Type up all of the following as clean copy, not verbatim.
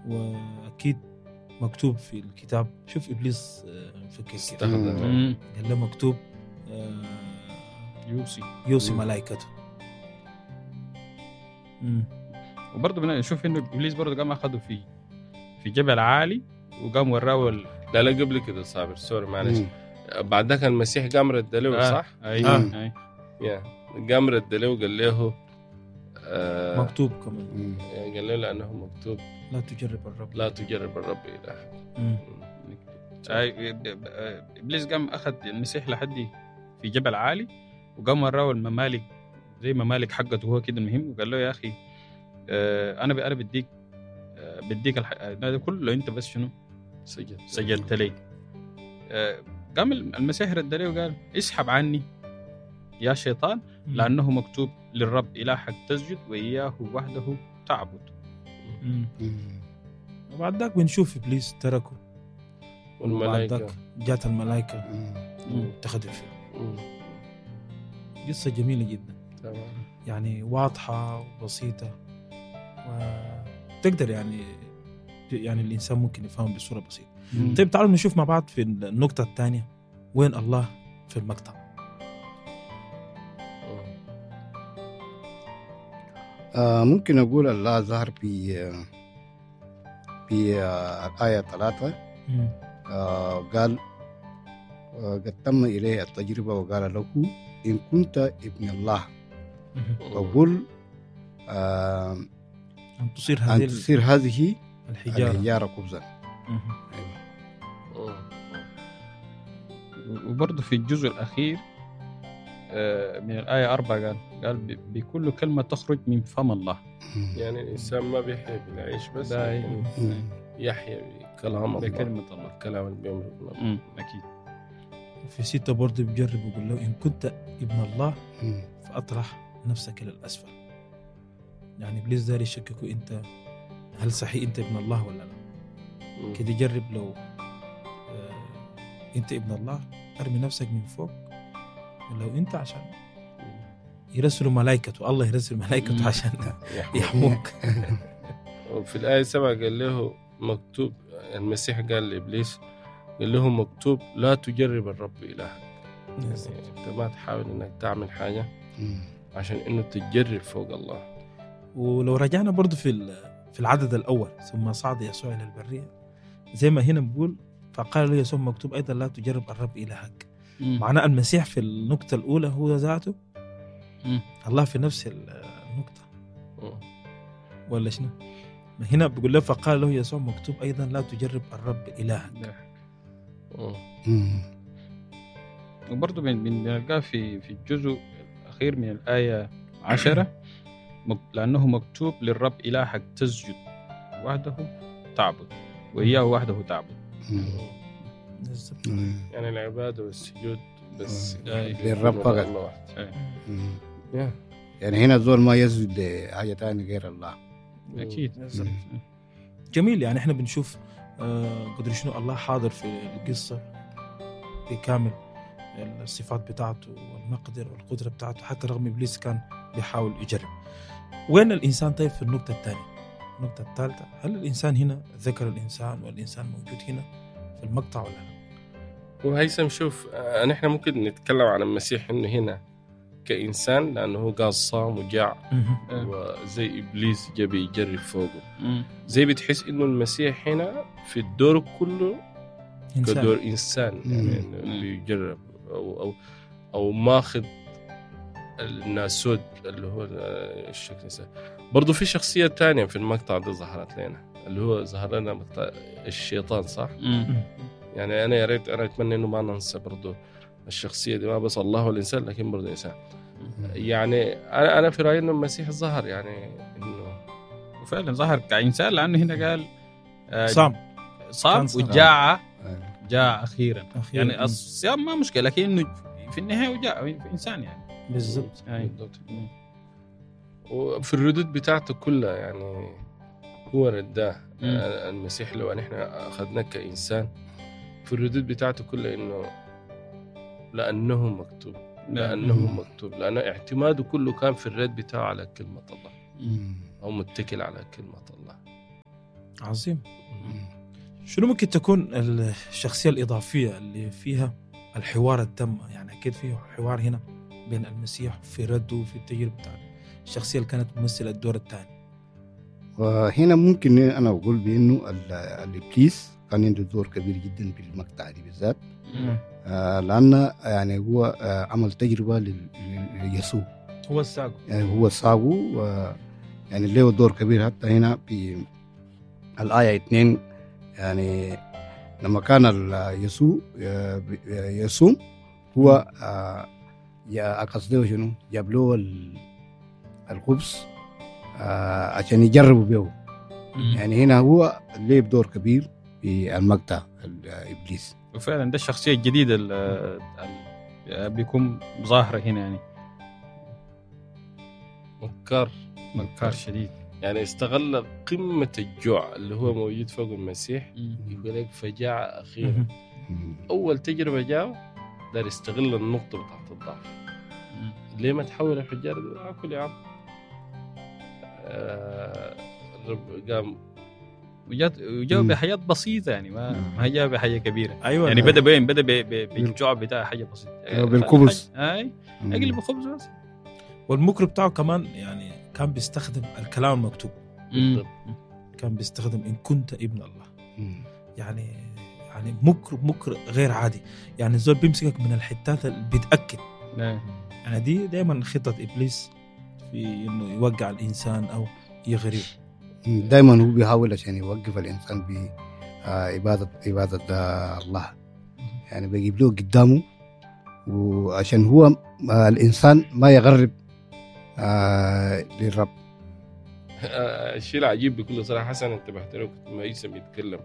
وأكيد مكتوب في الكتاب. شوف إبليس فكر استخدم. قال له مكتوب يوصي ملائكته. وبرضه بنشوف إنه إبليس برضه قام أخذه في جبل عالي وقام وراه لا قبل كده صابر سوري معلش. بعد ذاك المسيح قام رد له صح؟ أي. قام رد له وقال له مكتوب كمان. قال له لأنه مكتوب لا تجرب الرب إلهك. إبليس قام أخذ المسيح لحد في جبل عالي وقام وراه الممالك زي ممالك حقته هو كده المهم، وقال له يا أخي أنا بديك هذا كله لو أنت بس شنو سجدت لي. قام المسيح رد له وقال اسحب عني يا شيطان لأنه مكتوب للرب إلهك تسجد وإياه وحده تعبد. وبعد ذاك بنشوف إبليس تركه والملائكة جات الملائكة واتخذوا فيه. قصة جميلة جدا يعني واضحة وبسيطة وتقدر يعني الإنسان ممكن يفهم بصورة بسيطة. طيب تعالوا نشوف مع بعض في النقطة الثانية وين الله في المقطع. ممكن أقول الله ظهر في الآية 3 قال قد تم إليه التجربة وقال له إن كنت ابن الله وقل أن تصير هذه الحجارة خبزا. وبرضه في الجزء الأخير من الآية 4 قال بكل كلمة تخرج من فم الله. يعني الإنسان ما بيحيا بالعيش بس يحيا بكلام الله بكلمة الله الكلام اللي بيمرق الله. أكيد. في 6 برضه بيجرب ويقول له إن كنت ابن الله فأطرح نفسك إلى الأسفل. يعني إبليس داري يشككوا أنت هل صحيح أنت ابن الله ولا لا. كده جرب لو أنت ابن الله أرمي نفسك من فوق، ولو أنت عشان يرسلوا ملائكته الله يرسل ملائكته عشان يحموك. وفي الآية 7 قال له مكتوب، المسيح قال لإبليس قال له مكتوب لا تجرب الرب إلهك. أنت ما تحاول إنك تعمل حاجة عشان إنه تجرب فوق الله. ولو رجعنا برضو في العدد الأول ثم صعد يسوع إلى البرية زي ما هنا بقول فقال له يسوع مكتوب أيضا لا تجرب الرب إلهك. معناه المسيح في النقطة الأولى هو ذاته الله في نفس النقطة ولا شنو؟ هنا بيقول له فقال له يسوع مكتوب أيضا لا تجرب الرب إلهك. وبرضه بنلقاه في الجزء الأخير من الآية 10 لأنه مكتوب للرب إلهك تسجد وحده تعبد وإياه وحده تعبد. يعني العبادة والسجود بس للرب فقط. يعني هنا الزول ما يسجد لحاجة تانية غير الله. أكيد. جميل. يعني احنا بنشوف قدر شنو الله حاضر في القصة بكامل الصفات بتاعته والمقدر والقدرة بتاعته حتى رغم إبليس كان بيحاول يجرب. وين الإنسان طيب في النقطة الثانية؟ النقطة الثالثة هل الإنسان هنا ذكر الإنسان والإنسان موجود هنا في المقطع ولا لا؟ وهيثم شوف نحن ممكن نتكلم عن المسيح إنه هنا كإنسان لأنه قال صام وجاع وزي إبليس جاب يجرب فوقه زي بتحس إنه المسيح هنا في الدور كله إنسان. كدور إنسان يعني اللي يجرب أو ماخذ الناسود اللي هو الشكل برضو في شخصية تانية في المقطع ده ظهرت لنا اللي هو ظهر لنا مقطع الشيطان صح؟ يعني أنا يا ريت أنا أتمنى إنه ما ننسى برضو الشخصية دي ما بس الله والإنسان لكن برضو إنسان. يعني أنا في رأيي إنه المسيح ظهر يعني إنه وفعلا ظهر كإنسان لأنه هنا قال صام وجاع جاء أخيرا. يعني الصيام ما مشكلة لكنه في النهاية وجاء في إنسان يعني بالضبط. وفي الردود بتاعته كلها يعني هو رداه المسيح لو نحن أخذناه كإنسان في الردود بتاعته كلها إنه لأنه مكتوب لأنه اعتماده كله كان في الرد بتاعه على كلمة الله أو متكل على كلمة الله. عظيم. شنو ممكن تكون الشخصية الإضافية اللي فيها الحوار التم؟ يعني أكيد فيه حوار هنا بين المسيح في رده وفي التجربة بتاعته، الشخصية اللي كانت ممثلة الدور الثاني. وهنا ممكن أنا أقول بأنه الإبليس كان عنده دور كبير جدا في المقطع دي بالذات، لأن يعني هو عمل تجربة ليسوع، هو الساقو، يعني هو الساقو، يعني له دور كبير. حتى هنا في الآية 2 يعني لما كان يسوع يصوم هو قصده شنو؟ جاب له الخبز عشان يجربوا به. يعني هنا هو له دور كبير في المقطع الإبليس. وفعلا ده الشخصية الجديدة اللي بيكون ظاهرة هنا، يعني مكار شديد. يعني استغل قمة الجوع اللي هو موجود فوق المسيح، يقول لك فجاعة أخيرا. أول تجربة جاء دار يستغل النقطة بتاعت الضعف. ليه ما تحول الحجار؟ أكل يا عم. الرب قام وجاء بحياة بسيطة، يعني ما جاء بحاجة كبيرة. أيوة، يعني بدأ بالجوع بتاع حاجة بسيطة، بالخبز، أقل بخبز بس. والمكر بتاعه كمان يعني كان بيستخدم الكلام المكتوب. كان بيستخدم إن كنت ابن الله. يعني مكر غير عادي. يعني الزول بيمسكك من الحتات اللي بيتأكد. يعني دي دايما خطة إبليس في إنه يوقع الإنسان أو يغريه. دايما هو بيحاول عشان يوقف الإنسان بعبادة الله. يعني بيجيب له قدامه، وعشان هو الإنسان ما يغرب للرب. الشيء العجيب بكل صراحة حسن انتبهت له كنت ما عيسى بيتكلم.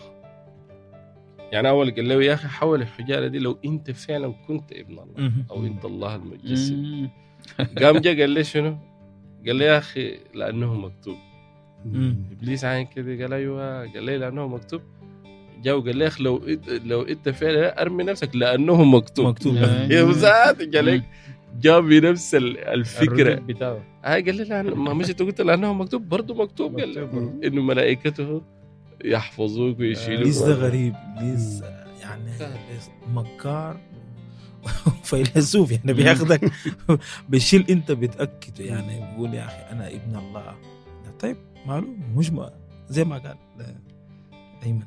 يعني أول قال له يا أخي حول الحجارة دي لو أنت فعلا كنت ابن الله أو أنت الله المتجسد. قام جاء قال لي شنو؟ قال لي يا أخي لأنه مكتوب. إبليس عين كده قال أيوة، قال لي لأنه مكتوب. جاء وقال لي يا أخي لو أنت فعلا أرمي نفسك لأنه مكتوب. يا مساعد قال لك جاب بنفس الفكرة بتاعه. قال لي لا ما مش أنت قلت لأنه مكتوب برضو مكتوب. قال إنه ملائكته يحفظوك ويشيلوك. ليس ده غريب، ليس يعني مكار فيلسوف. يعني بياخدك بيشيل انت بتأكد. يعني بيقول يا أخي أنا ابن الله. طيب معلوم مش زي ما قال أيمن.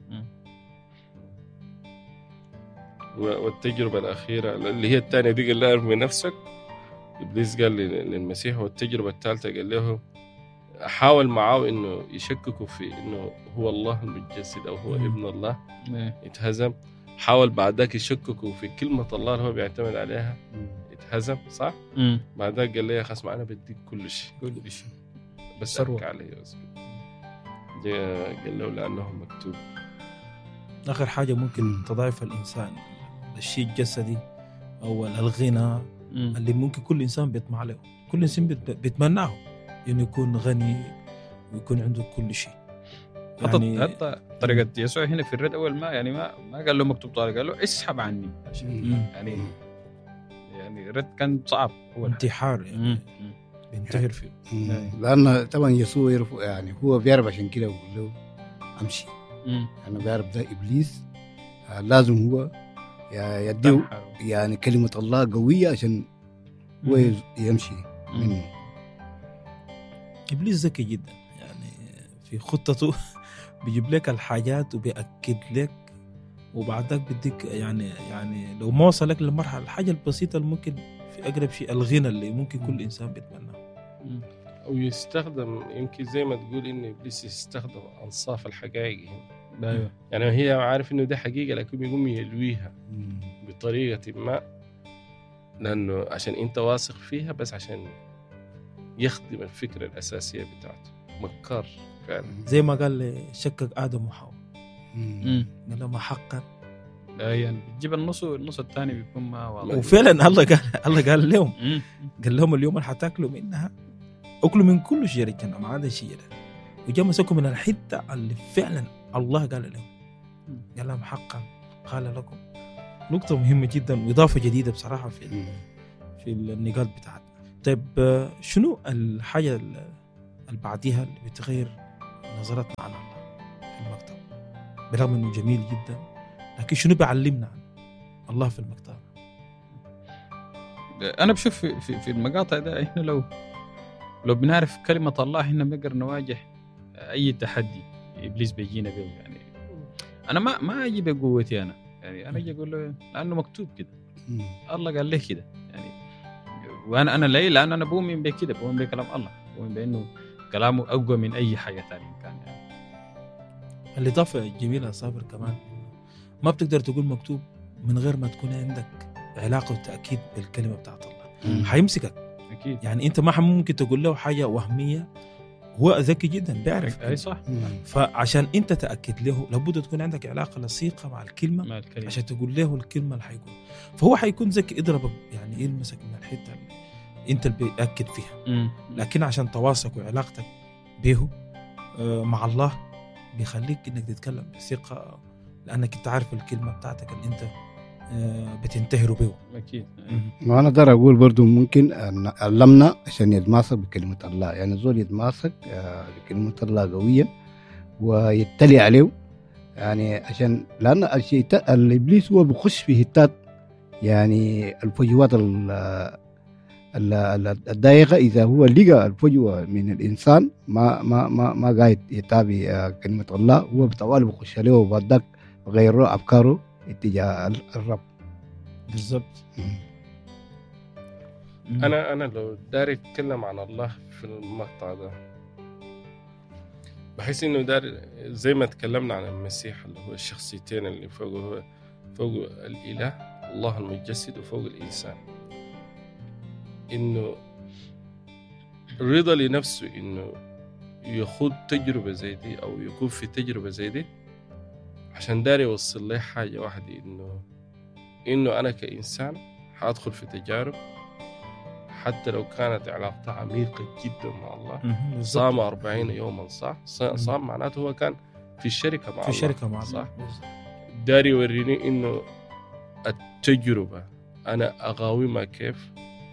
والتجربة الأخيرة اللي هي الثانية دي قال له ارمي نفسك. إبليس قال للمسيح. والتجربة الثالثة قال له حاول معاه إنه يشككوا في إنه هو الله المتجسد أو هو ابن الله. اتهزم. حاول بعدك يشككوا في كلمة الله اللي هو بيعتمد عليها. اتهزم صح. بعدك قال لي يا خصم أنا بديك كل شيء بس أرك عليه. قال له لأنه مكتوب. آخر حاجة ممكن تضعف الإنسان الشيء الجسدي أو الغنى اللي ممكن كل إنسان بيطمع له. كل إنسان بيتمناه إنه يكون غني ويكون عنده كل شيء. يعني حتى طريقة يسوع هنا في الرد أول ما قال له مكتوب طارق، قال له اسحب عني. يعني الرد كان صعب، هو انتحار يعني بينتحر فيه. لأن طبعا يسوع يعرف، يعني هو بيعرف عشان كده يقول له أمشي. أنا بيعرف ده إبليس لازم هو يديه يعني كلمة الله قوية عشان هو يمشي منه. إبليس ذكي جدا، يعني في خطته بيجيب لك الحاجات وبيأكد لك، وبعدك بديك يعني لو ما وصلك للمرحلة الحاجة البسيطة اللي ممكن في أقرب شيء الغنى اللي ممكن كل إنسان بيتمناه. أو يستخدم يمكن زي ما تقول إن إبليس يستخدم أنصاف الحقائق هنا. يعني هي عارف إنه ده حقيقة لكن يقوم يلويها بطريقة ما، لأنه عشان أنت واثق فيها، بس عشان يخدم الفكرة الأساسية بتاعته. مكار فعلا. زي ما قال شكك آدم وحواء لما حقا يعني بتجيب النص الثاني بيكون ما واضح. وفعلا الله قال لهم قال لهم اليوم اللي حتاكلوا منها أكلوا من كل شجرة الجنة ما عدا شجرة، وجاء مسكوا من الحتة اللي فعلا الله قال لهم. قال لهم حقا قال لكم. نقطة مهمة جدا وإضافة جديدة بصراحة في النقاط بتاعتنا. طيب شنو الحاجة اللي بعديها اللي بتغير نظرتنا عن الله؟ في المقطع برغم انه جميل جدا، لكن شنو بيعلمنا عن الله في المقطع؟ انا بشوف في المقاطع ده احنا لو بنعرف كلمة الله احنا بنقدر نواجه اي تحدي ابليس بيجينا به. يعني انا ما اجي بقوتي انا، يعني انا اجي اقول له لانه مكتوب كده، الله قال لي كده يعني، وانا ليه؟ لان انا بؤمن بكده، بؤمن بكلام الله، بؤمن بانه كلامه اقوى من اي حاجه ثانيه كان. يعني الإضافة الجميلة صابر كمان ما بتقدر تقول مكتوب من غير ما تكون عندك علاقة وتأكيد بالكلمة بتاعت الله. حيمسكك اكيد، يعني انت ما ممكن تقول له حاجة وهمية، هو ذكي جدا بيعرف. اي صح. فعشان انت تأكد له لابد تكون عندك علاقة لصيقة مع الكلمة عشان تقول له الكلمة اللي حيقول، فهو حيكون ذكي يضربك يعني يلمسك من الحتة اللي انت اللي بيأكد فيها. لكن عشان تواصلك وعلاقتك به مع الله بيخليك انك تتكلم بثقة، لانك انت عارف الكلمة بتاعتك اللي انت بتنتهر به. اكيد. وانا اقدر اقول برضو ممكن ان علمنا عشان يتماسك بكلمة الله، يعني زول يتماسك بكلمة الله قوية ويتلي عليه، يعني عشان لان الابليس هو بيخش في هتات، يعني الفجوات الضيقة. إذا هو لقى الفجوة من الإنسان ما قاعد يتابع كلمة الله، هو بطوال بخش عليه وبعدك غيره أفكاره اتجاه الرب. بالضبط. أنا لو داري أتكلم عن الله في المقطع ده، بحس إنه داري زي ما تكلمنا عن المسيح اللي هو الشخصيتين اللي فوق الإله الله المتجسد وفوق الإنسان، إنه رضا لنفسه إنه يخوض تجربة زي دي أو يكون في تجربة زي دي عشان داري يوصل لي حاجة واحدة، إنه أنا كإنسان حأدخل في تجارب حتى لو كانت علاقتها عميقة جدا مع الله. صام 40 يوما صح؟ صام معناته هو كان في الشركة مع الله، في شركة مع الله صح؟ داري يوريني إنه التجربة أنا أقاومها كيف،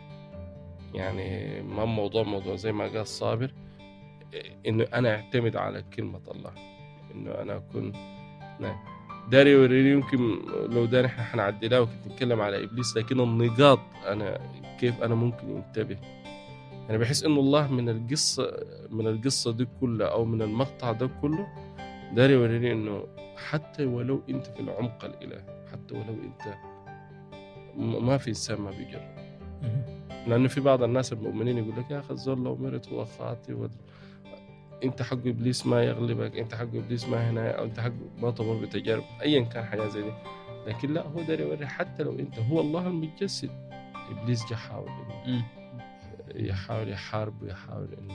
يعني ما موضوع زي ما قال صابر، إنه أنا أعتمد على كلمة الله، إنه أنا أكون داري يوريني. يمكن لو داري إحنا حنعدلها وكنت نتكلم على إبليس، لكن النقاط أنا كيف أنا ممكن ينتبه. أنا بحس إنه الله من القصة دي كلها أو من المقطع ده كله داري يوريني إنه حتى ولو أنت في العمق الإلهي، حتى ولو أنت ما في إنسان ما بيجرب، لأنه في بعض الناس المؤمنين يقول لك يا أخي الزول لو مرت هو خاطئ أنت حق إبليس ما يغلبك، أنت حق إبليس ما هنا، أو أنت حق ما تمر بتجارب أيا كان حاجة زي دي. لكن لا، هو داري يوري حتى لو أنت هو الله المتجسد، إبليس جا حاول إنه يحاول يحارب ويحاول إنه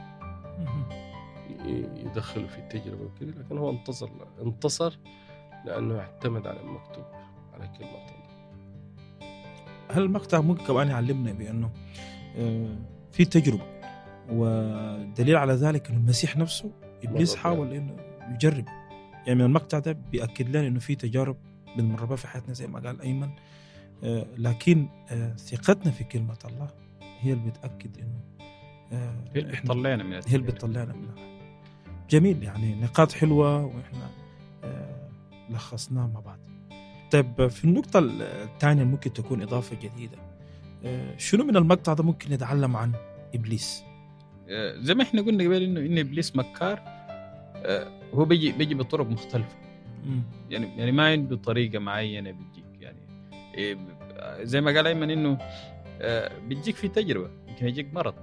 يدخله في التجربة وكذا، لكن هو انتصر لأنه اعتمد على المكتوب، على كلمة الله. هل المقطع ممكن كمان يعلمنا بأنه في تجربة، ودليل على ذلك أن المسيح نفسه إبليس حاول إنه يجرب. يعني من المقطع ده بيأكد لنا إنه في تجارب بنمر بها في حياتنا زي ما قال أيمن، لكن ثقتنا في كلمة الله هي اللي بتأكد إنه هي اللي بتطلعنا منها، هي اللي بتطلعنا منها. جميل، يعني نقاط حلوة وإحنا لخصناها مع بعض. طيب في النقطة الثانية ممكن تكون إضافة جديدة، شنو من المقطع ده ممكن نتعلم عن إبليس؟ زي ما إحنا قلنا قبل إنه إبليس مكار، هو بيجي بطرق مختلفة. يعني ما عنده طريقة معينة بيجيك، يعني زي ما قال أيمن إنه بيجيك في تجربة، يمكن يجيك مرض.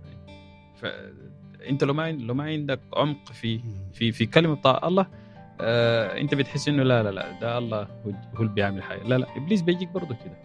فأنت لو ما عندك عمق في كلمة بتاع الله، انت بتحس انه لا ده الله هو اللي بيعمل حاجه. لا ابليس بيجيك برضه كده.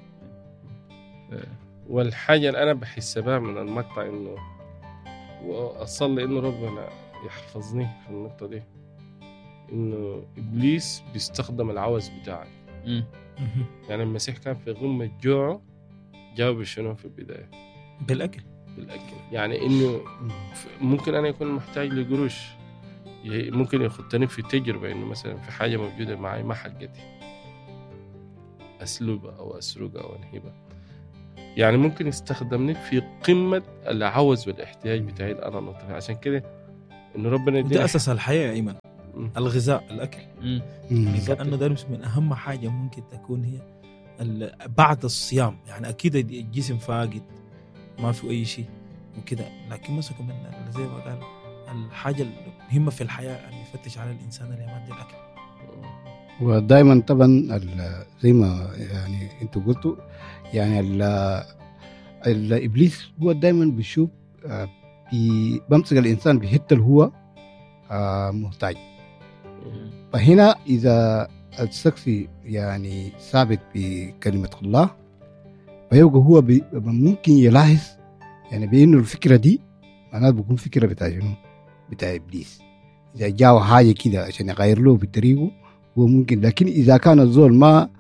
والحاجه اللي انا بحس بها من المقطع انه واصلي انه ربنا يحفظني في النقطه دي، انه ابليس بيستخدم العوز بتاعك. يعني المسيح كان في غمه جوعه، جاوب شنو في البدايه؟ بالاكل. يعني انه ممكن انا يكون محتاج لقروش، ممكن يخطني في تجربة إنه مثلا في حاجة موجودة معي ما حقتي، أسلوبها أو أسرقها أو أنهبها. يعني ممكن يستخدمني في قمة العوز والاحتياج بتاعي أنا نطفي. عشان كده إنه ربنا ده أساس الحياة يا إيمان. الغذاء الأكل لأنه ده من أهم حاجة ممكن تكون هي بعد الصيام. يعني أكيد الجسم فاقد ما في أي شيء وكده، لكن مثلا كمان زي ما قال الحاجة المهمة في الحياة أن يفتش على الإنسان اللي يمد الأكل. ودائما طبعا زي ما يعني انتوا قلتوا يعني الإبليس هو دائما بيشوف بمسك الإنسان بحته اللي هو محتاج. فهنا إذا الشخص يعني ثابت بكلمة الله فيبقى هو ممكن يلاحظ يعني بأنه الفكرة دي معناته بيكون فكرة بتاع شنو؟ بتاع إبليس. إذا جاء حاجة كده عشان يغير له بطريقه هو ممكن، لكن إذا كان الزول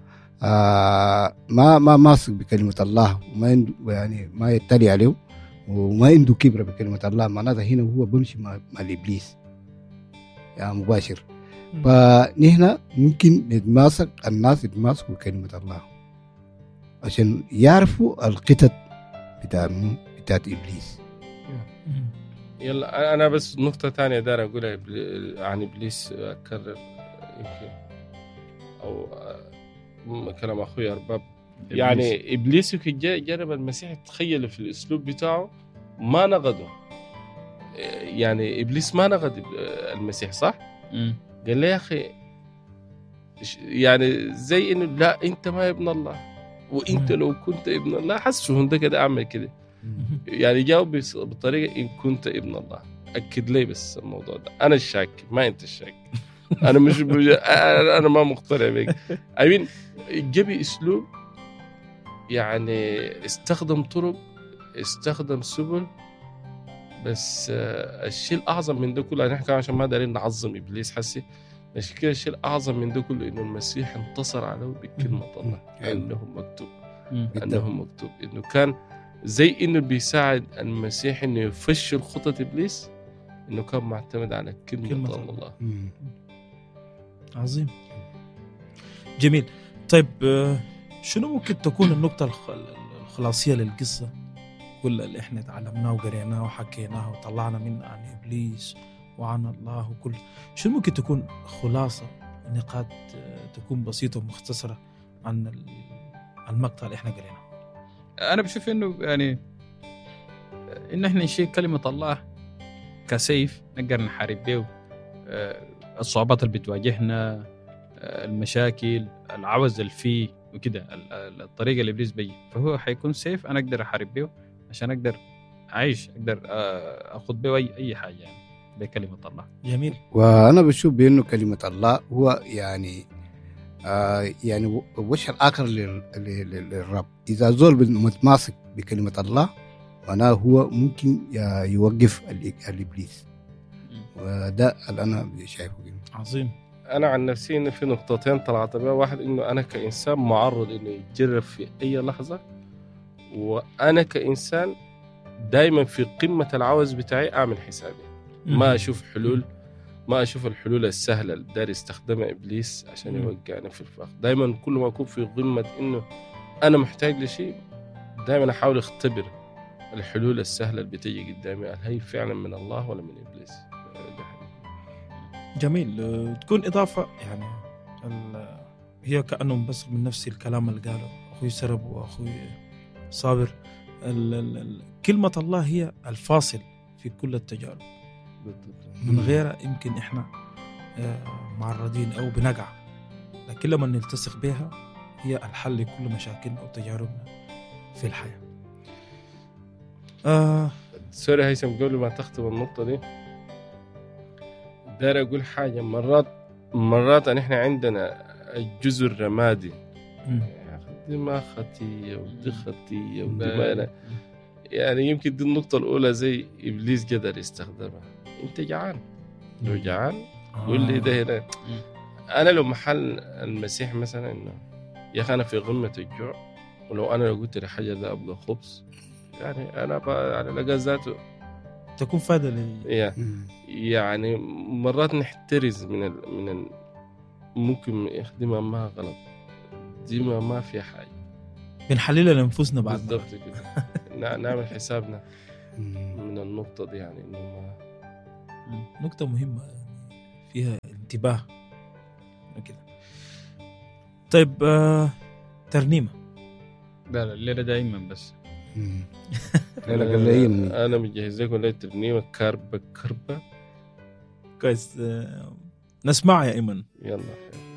ما ماسك بكلمة الله وما عنده يعني ما يتلي عليه وما عنده كبرة بكلمة الله، معناته هنا هو بمشي مع الإبليس يعني مباشر. فنحن ممكن نتماسك الناس يتماسكوا بكلمة الله عشان يعرفوا القطط بتاعت إبليس. يلا أنا بس نقطة تانية دار أقولها عن إبليس أكرر يمكن أو كلام أخوي أرباب. يعني إبليس جرب المسيح تخيل في الأسلوب بتاعه ما نقده. يعني إبليس ما نقد المسيح صح؟ قال لي يا أخي يعني زي إنه لا أنت ما ابن الله، وأنت لو كنت ابن الله حسوا هنده كده أعمل كده. يعني جاوب بطريقة إن كنت ابن الله أكد لي بس الموضوع ده. أنا الشاك ما أنت الشاك. أنا مش أنا ما مقتنع بك. أمين جبي أسلوب يعني استخدم طرق استخدم سبل، بس الشيء الأعظم من ده كله نحن كمان عشان ما دارين نعظم إبليس حسي، مش كده الشيء الأعظم من ده كله إنه المسيح انتصر عليه بكلمة الله أنه مكتوب أنه مكتوب إنه كان زي إنه بيساعد المسيح إنه يفشل خطة إبليس، إنه كان معتمد على كلمة الله. عظيم جميل. طيب شنو ممكن تكون النقطة الخلاصية للقصة كل اللي احنا تعلمناه وقريناه وحكيناه وطلعنا منه عن إبليس وعن الله وكل شنو ممكن تكون خلاصة نقاط تكون بسيطة ومختصرة عن المقطع اللي احنا قريناه؟ أنا بشوف إنه يعني إن احنا نشيل كلمة الله كسيف نقدر نحارب به الصعوبات اللي بتواجهنا، المشاكل، العوز اللي فيه وكده، الطريقة اللي إبليس بيجي، فهو حيكون سيف أنا أقدر أحارب به عشان أقدر أعيش، أقدر أخذ به أي حاجة يعني بكلمة الله. جميل. وأنا بشوف بأنه كلمة الله هو يعني يعني وش الآخر للرب. إذا زول متماسك بكلمة الله معناه هو ممكن يوقف الإبليس، وده اللي أنا شايفه. عظيم. أنا عن نفسي إن في نقطتين طلعت بها. واحد إنه أنا كإنسان معرض إنه يتجرب في أي لحظة، وأنا كإنسان دايما في قمة العوز بتاعي أعمل حسابي، ما أشوف حلول، ما أشوف الحلول السهلة اللي داري يستخدمها إبليس عشان يوقعني في الفخ. دايما كل ما أكون في قمة إنه أنا محتاج لشيء دائما أحاول أختبر الحلول السهلة اللي بتيجي قدامي، هل هي فعلا من الله ولا من إبليس. جميل. تكون إضافة يعني هي كأنهم بس من نفس الكلام اللي قاله أخوي سرب وأخوي صابر. كلمة الله هي الفاصل في كل التجارب، من غيرها يمكن إحنا معرضين أو بنقع، لكن لما نلتصق بها هي الحل لكل مشاكلنا وتجاربنا في الحياة. سوري هيثم، قبل ما تختم النقطة دي داير أقول حاجة. مرات إحنا عندنا الجزء الرمادي، دي ما خطية ودي خطية ودي ما يعني يمكن دي النقطة الأولى زي إبليس قدر يستخدمها. أنت جعان، لو جعان قول لي ده هنا. أنا لو محل المسيح مثلا إنه يا أخي أنا في قمة الجوع، ولو أنا لو قلت لي حاجة ده أبغى خبز، يعني أنا على لقى ذاته تكون فائدة لي. يعني مرات نحترز من ممكن يخدمها ما غلط، دي ما في حاجة بنحللها لنفسنا بعد بالضبط كده. نعمل حسابنا من النقطة دي، يعني إنه ما نقطة مهمة فيها انتباه كده. طيب ترنيمة لا الليلة دائما بس أنا مجهز لكم ليلة ترنيمة كربة كويس. نسمعها يا إيمن. يلا.